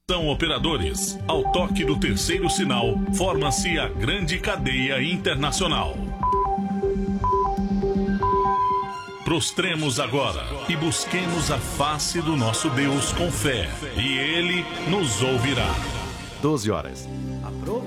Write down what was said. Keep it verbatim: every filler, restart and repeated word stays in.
São operadores. Ao toque do terceiro sinal, forma-se a grande cadeia internacional. Prostremos agora e busquemos a face do nosso Deus com fé, e Ele nos ouvirá. doze horas.